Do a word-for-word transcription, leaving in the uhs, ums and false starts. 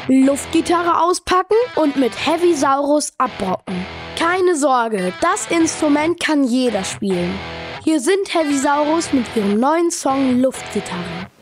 Luftgitarre auspacken und mit Heavisaurus abbrocken. Keine Sorge, das Instrument kann jeder spielen. Hier sind Heavisaurus mit ihrem neuen Song Luftgitarre.